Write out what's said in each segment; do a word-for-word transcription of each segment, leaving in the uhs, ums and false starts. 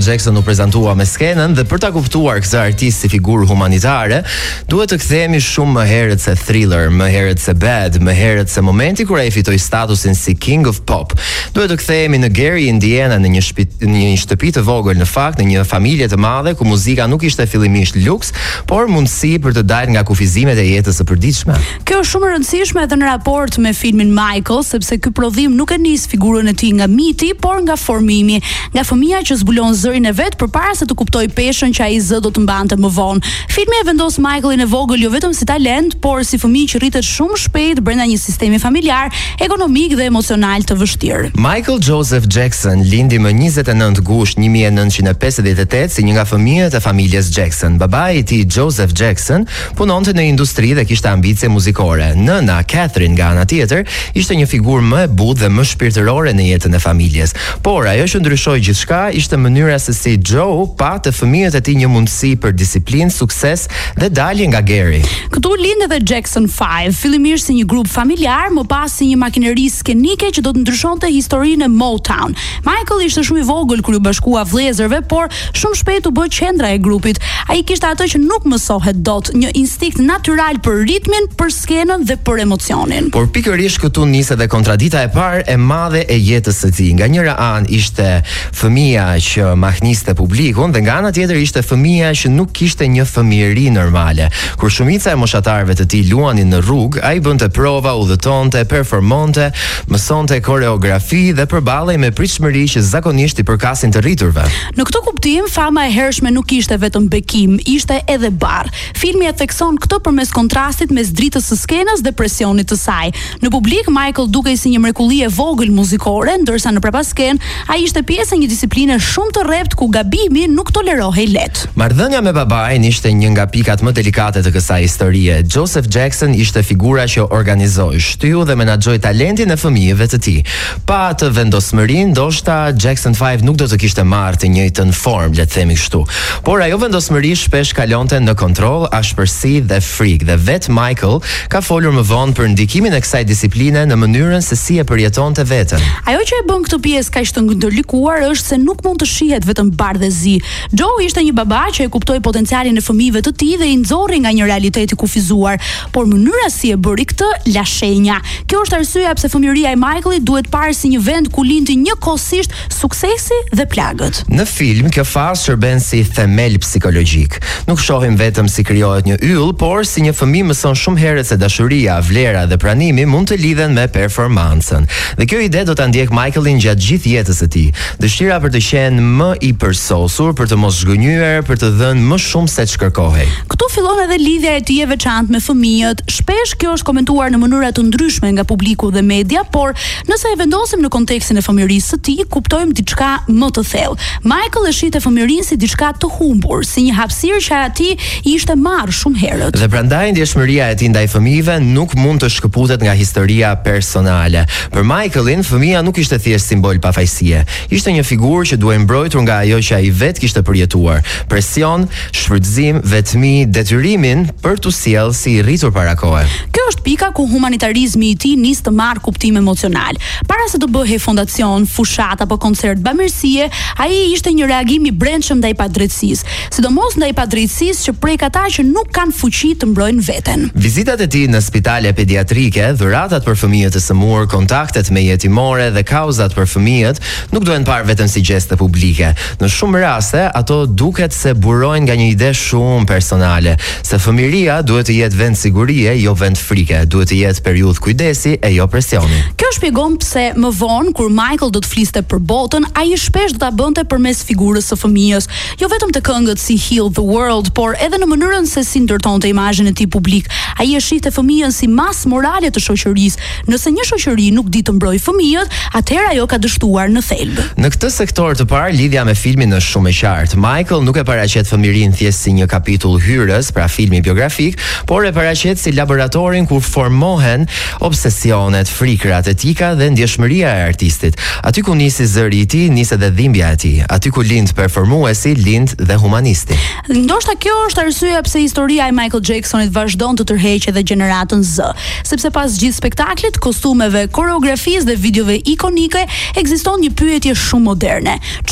Jackson u prezantua me skenën dhe për ta kuptuar këtë artist si figurë humanitare, duhet të kthehemi shumë më herët se Thriller, më herët se Bad, më herët se momenti kur ai fitoi statusin si King of Pop. Duhet të kthehemi në Gary, Indiana, në një shtëpi, një shtëpi të vogël në fakt, në një familje të madhe ku muzika nuk ishte fillimisht luks, por mundësi për të dalë nga kufizimet e jetës së përditshme. Kjo është shumë e rëndësishme edhe në raport me filmin Michael, sepse ky prodhim nuk e nis figurën e tij nga miti, por nga formimi, nga fëmia që zbulon zërin e vet përpara se të kuptojë peshën që ai zë do të mbante më vonë. Filmi e vendos Michaelin e vogël jo vetëm si talent, por si fëmijë që rritet shumë shpejt brenda një sistemi familjar, ekonomik dhe emocional të vështirë. Michael Joseph Jackson lindi më njëzet e nëntë gusht një mijë e nëntëqind e pesëdhjetë e tetë si një nga fëmijët e familjes Jackson. Babai i tij Joseph Jackson punonte në industri dhe kishte ambicie muzikore. Nëna Catherine nga ana tjetër ishte një figurë më e butë dhe më shpirtërore në jetën e familjes. Por ajo që ndryshoi gjithçka ishte mënyra se si Joe pa të fëmijët e tij një mundësi për disiplinë, sukses dhe dalje nga Gary. Këtu lind edhe Jackson five, fillimisht si një grup familjar, më pas si një makineri skenike që do të ndryshonte historinë e Motown. Michael ishte shumë i vogël kur u bashkua vëllezërve, por shumë shpejt u bë qendra e grupit. Ai kishte atë që nuk mësohet dot, një instinkt natyral për ritmin, për skenën dhe për emocionin. Por pikërisht këtu nis edhe kontradita e parë e madhe e jetës së tij. Nga njëra anë ishte fëmia që mahniste publikun dhe nga ana tjetër ishte fëmia që nuk kishte një fëmijëri normale. Kur shumica e moshatarëve të tij luanin në rrugë, ai bënte prova, udhëtonte, performonte, mësonte koreografi dhe përballej me pritshmëri që zakonisht i përkasin të rriturve. Në këtë kuptim, fama e hershme nuk ishte vetëm bekim, ishte edhe barr. Filmi e thekson këtë përmes kontrastit mes dritës së skenës dhe presionit të saj. Në publik, Michael dukej si një mrekulli e vogël muzikore, ndërsa në prapasken ai ishte pjesë e një disipline shumë të rrept ku gabimi nuk tolerohej lehtë. Marrëdhënia me babain ishte një nga pikat më delikate të kësaj historie. Joseph Jackson ishte figura që organizoi, shtyu dhe menaxhoi talentin e fëmijëve të tij. Pa atë vendosmërinë, ndoshta Jackson five nuk do të kishte marrë të njëjtën formë, le të themi kështu. Por ajo vendosmëri shpesh kalonte në kontroll, ashpërsi dhe frikë. Dhe vet Michael ka folur më vonë për ndikimin e kësaj disipline në mënyrën se si e përjetonte veten. Ajo që e bën këtë pjesë kaq të ndërlikuar është se nuk mund të shihet vetëm bardhë dhe zi. Joe ishte një baba që e kuptoi potencialin e fëmijëve të tij dhe i nxorri nga një realitet i kufizuar, por mënyra si e bëri këtë la shenja. Kjo është arsyeja pse fëmijëria e Michaelit duhet parë si një vend ku lindi njëkohësisht suksesi dhe plagët. Në film kjo fazë shërben si themel psikologjik. Nuk shohim vetëm si krijohet një yll, por si një fëmijë mëson shumë herët se dashuria, vlera dhe pranimi mund të lidhen me performancën. Dhe kjo ide do ta ndjek Michaelin gjatë gjithë jetës së tij. Dëshira për të qenë më i përsosur, për të mos zhgënjyer, për të dhënë më shumë se ç'kërkohej. Këtu fillon edhe lidhja e tij e veçantë me fëmijët. Shpesh kjo është komentuar në mënyra të ndryshme nga publiku dhe media, por nëse e vendosim në kontekstin e fëmijërisë së tij, kuptojmë diçka më të thellë. Michael e shihte fëmijërinë si diçka të humbur, si një hapësirë që atij i ishte marrë shumë herët. Dhe prandaj ndjeshmëria e tij ndaj fëmijëve nuk mund të shkëputet nga historia personale. Për Michaelin, fëmia nuk ishte thjesht simbol pafajësie. Ishte një figurë që duhej mbrojtur nga ajo që ai vetë kishte përjetuar. Presion, shfrytëzim, vetmi, detyrimin për t'u sjellë si i rritur para kohe. Kjo është pika ku humanitarizmi i tij nis të marrë kuptim emocional. Para se të bëhej fondacion, fushat apo koncert bamirësie, ai ishte një reagim i brendshëm ndaj padrejtësisë, sidomos ndaj padrejtësisë që prek ata që nuk kanë fuqi të mbrojnë veten. Vizitat e tij në spitale pediatrike, dhuratat për fëmijët e sëmurë, kontaktet me jetimore dhe kauzat për fëmijët nuk duhen parë vetëm si gjeste publike. Në shumë raste, ato duket se burojnë nga një ide shumë personale, se fëmijëria duhet të jetë vend sigurie, jo vend frike, duhet të jetë periudhë kujdesi e jo presioni. Kjo shpjegon pse më vonë kur Michael do të fliste për botën, ai shpesh do ta bënte përmes figurës së fëmijës, jo vetëm të këngët si Heal the World, por edhe në mënyrën se si ndërtonte imazhin e tij publik. Ai e shihte fëmijën si mas morale të shoqërisë. Nëse një shoqëri nuk di të mbrojë fëmijët, atëherë ajo ka dështuar në thelb. Në këtë sektor të parë, lidhja me filmin është shumë e qartë. Michael nuk e paraqet fëmijërinë thjesht si një kapitull hyrës, pra filmi biografik, por e paraqet si laboratorin ku formohen obsesionet, frikrat, etika dhe ndjeshmëria e artistit. Aty ku nisi zëri i tij, nis edhe dhimbja e tij. Aty ku lind performuesi, lind dhe humanisti. Ndoshta kjo është arsyeja pse historia e Michael Jacksonit vazhdon të tërheqë edhe gjeneratën Z, sepse pas gjithë spektaklit, kostumeve, koreografisë dhe videove ikonike, ekziston një pyetje shumë moderne. Çfarë ndodh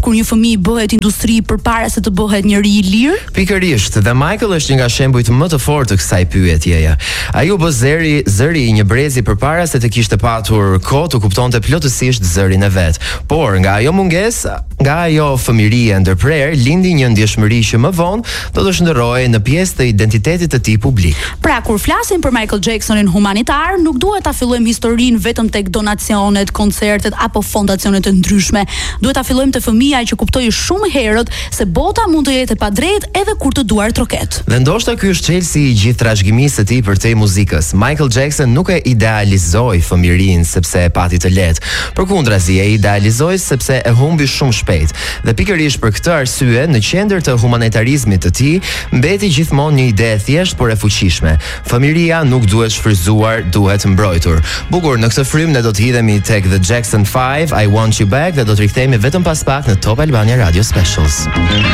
kur një fëmijë bëhet industri përpara se të bëhet njeri i lirë? Pikërisht, dhe Michael është një nga shembujt më të fortë të kësaj pyetjeje. Ai u bë zëri, zëri i një brezi përpara se të kishte patur kohë të kuptonte plotësisht zërin e vet. Por nga ajo mungesë, nga ajo fëmirie ndërprer, lindi një ndjeshmëri që më vonë do të shndërrohej në pjesë të identitetit të tij publik. Pra kur flasim për Michael Jacksonin humanitar, nuk duhet ta fillojmë historinë vetëm tek donacionet, koncertet apo fondacione të ndryshme. Duhet ta fillojmë te fëmia që kuptoi shumë herët se bota mund të jetë e padrejtë edhe kur të duar troket. Dhe ndoshta ky është çelësi i gjithë trashëgimisë së tij për te muzikës. Michael Jackson nuk e idealizoi fëmirinë sepse e pati të lehtë. Përkundrazi, e idealizoi sepse e humbi shumë shpejt. Dhe pikërisht për këtë arsye, në qendër të humanitarizmit të tij, mbeti gjithmonë një ide e thjeshtë por e fuqishme. Fëmiria nuk duhet shfrytzuar, duhet mbrojtur. Bukur, në këtë frym ne do të hidhemi tek The Jackson five, I Want You Back, dhe do të rikthehemi vetëm pas pak në Top Albania Radio Specials.